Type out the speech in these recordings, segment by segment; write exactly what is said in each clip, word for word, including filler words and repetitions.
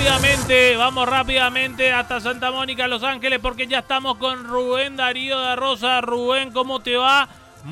rápidamente, vamos rápidamente hasta Santa Mónica, Los Ángeles, porque ya estamos con Rubén Darío da Rosa. Rubén, ¿cómo te va?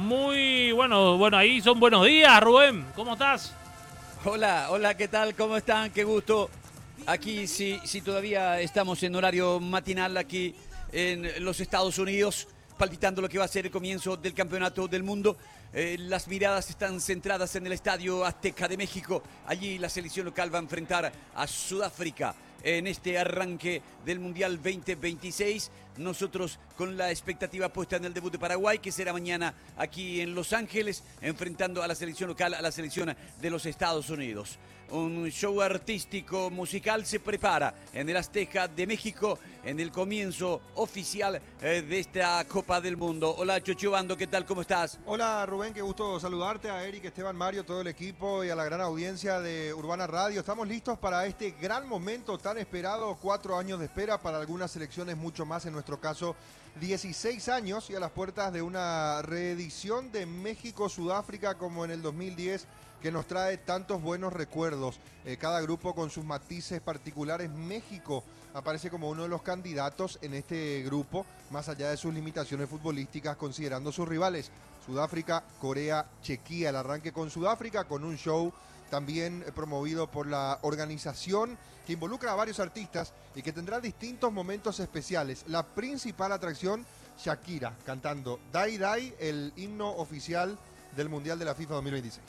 Muy bueno, bueno, ahí son buenos días, Rubén. ¿Cómo estás? Hola, hola, ¿qué tal? ¿Cómo están? Qué gusto. Aquí sí, sí todavía estamos en horario matinal aquí en los Estados Unidos, palpitando lo que va a ser el comienzo del Campeonato del Mundo. Eh, las miradas están centradas en el Estadio Azteca de México. Allí la selección local va a enfrentar a Sudáfrica en este arranque del Mundial veinte veintiséis. Nosotros con la expectativa puesta en el debut de Paraguay, que será mañana aquí en Los Ángeles, enfrentando a la selección local, a la selección de los Estados Unidos. Un show artístico musical se prepara en el Azteca de México en el comienzo oficial eh, de esta Copa del Mundo. Hola, Chocho Bando, ¿qué tal? ¿Cómo estás? Hola, Rubén, qué gusto saludarte, a Eric, Esteban, Mario, todo el equipo y a la gran audiencia de Urbana Radio. Estamos listos para este gran momento tan esperado, cuatro años de espera, para algunas selecciones mucho más, en nuestro caso dieciséis años, y a las puertas de una reedición de México-Sudáfrica como en el dos mil diez, que nos trae tantos buenos recuerdos. Eh, cada grupo con sus matices particulares. México aparece como uno de los candidatos en este grupo, más allá de sus limitaciones futbolísticas, considerando sus rivales. Sudáfrica, Corea, Chequia. El arranque con Sudáfrica, con un show también promovido por la organización, que involucra a varios artistas y que tendrá distintos momentos especiales. La principal atracción, Shakira, cantando Dai Dai, el himno oficial del Mundial de la FIFA dos mil veintiséis.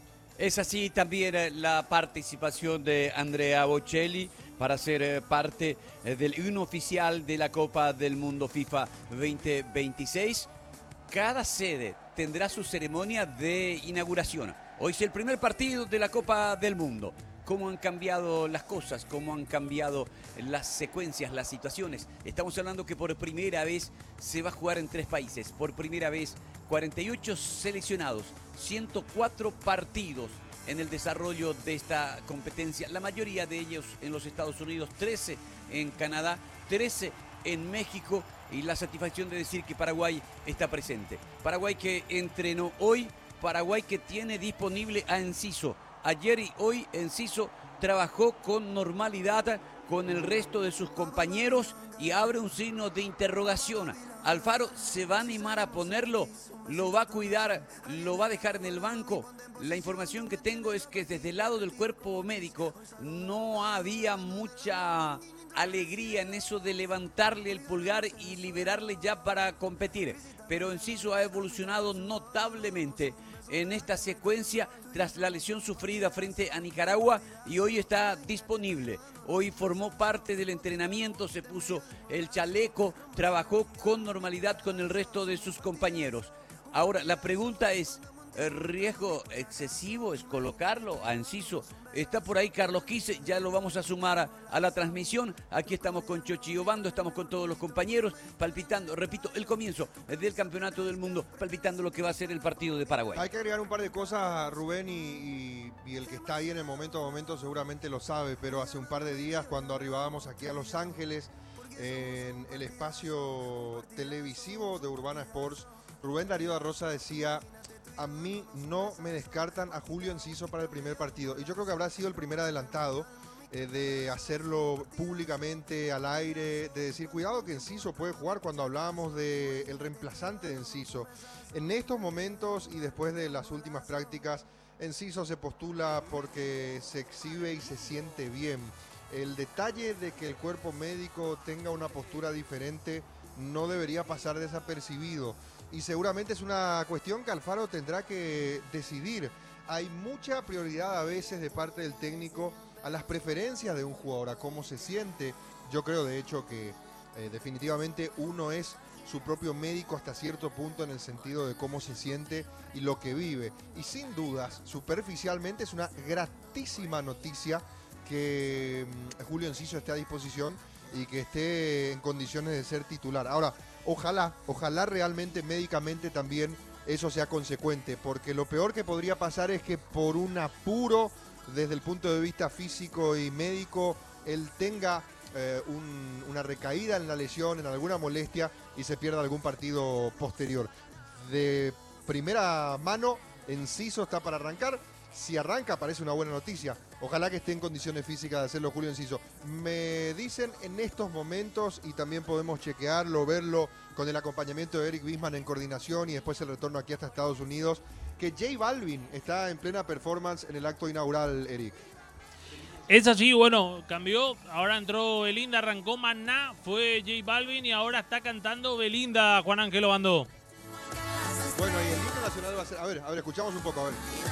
Es así también la participación de Andrea Bocelli para ser parte del himno oficial de la Copa del Mundo FIFA veinte veintiséis. Cada sede tendrá su ceremonia de inauguración. Hoy es el primer partido de la Copa del Mundo. Cómo han cambiado las cosas, cómo han cambiado las secuencias, las situaciones. Estamos hablando que por primera vez se va a jugar en tres países. Por primera vez, cuarenta y ocho seleccionados, ciento cuatro partidos en el desarrollo de esta competencia. La mayoría de ellos en los Estados Unidos, trece en Canadá, trece en México, y la satisfacción de decir que Paraguay está presente. Paraguay que entrenó hoy, Paraguay que tiene disponible a Enciso. Ayer y hoy Enciso trabajó con normalidad con el resto de sus compañeros y abre un signo de interrogación. Alfaro se va a animar a ponerlo, lo va a cuidar, lo va a dejar en el banco. La información que tengo es que desde el lado del cuerpo médico no había mucha alegría en eso de levantarle el pulgar y liberarle ya para competir. Pero Enciso ha evolucionado notablemente en esta secuencia tras la lesión sufrida frente a Nicaragua, y hoy está disponible. Hoy formó parte del entrenamiento, se puso el chaleco, trabajó con normalidad con el resto de sus compañeros. Ahora, la pregunta es, ¿el riesgo excesivo es colocarlo a Enciso? Está por ahí Carlos Quise, ya lo vamos a sumar a, a la transmisión. Aquí estamos con Chochi Obando, estamos con todos los compañeros, palpitando, repito, el comienzo del Campeonato del Mundo, palpitando lo que va a ser el partido de Paraguay. Hay que agregar un par de cosas, Rubén, y, y, y el que está ahí en el momento a momento seguramente lo sabe, pero hace un par de días, cuando arribábamos aquí a Los Ángeles, en el espacio televisivo de Urbana Sports, Rubén Darío da Rosa decía: a mí no me descartan a Julio Enciso para el primer partido. Y yo creo que habrá sido el primer adelantado eh, de hacerlo públicamente, al aire, de decir, cuidado que Enciso puede jugar, cuando hablábamos del reemplazante de Enciso. En estos momentos y después de las últimas prácticas, Enciso se postula porque se exhibe y se siente bien. El detalle de que el cuerpo médico tenga una postura diferente no debería pasar desapercibido. Y seguramente es una cuestión que Alfaro tendrá que decidir. Hay mucha prioridad a veces de parte del técnico a las preferencias de un jugador, a cómo se siente. Yo creo de hecho que eh, definitivamente uno es su propio médico hasta cierto punto, en el sentido de cómo se siente y lo que vive. Y sin dudas, superficialmente es una gratísima noticia que um, Julio Enciso esté a disposición y que esté en condiciones de ser titular. Ahora, ojalá, ojalá realmente médicamente también eso sea consecuente, porque lo peor que podría pasar es que por un apuro desde el punto de vista físico y médico, él tenga eh, un, una recaída en la lesión, en alguna molestia, y se pierda algún partido posterior. De primera mano, Enciso está para arrancar. Si arranca, parece una buena noticia. Ojalá que esté en condiciones físicas de hacerlo Julio Enciso. Me dicen en estos momentos, y también podemos chequearlo, verlo con el acompañamiento de Eric Wiesman en coordinación y después el retorno aquí hasta Estados Unidos, que J Balvin está en plena performance en el acto inaugural, Eric. Es así, bueno, cambió, ahora entró Belinda, arrancó Maná, fue J Balvin y ahora está cantando Belinda, Juan Ángelo Bandó. Bueno, y el himno nacional va a ser... A ver, a ver, escuchamos un poco, a ver.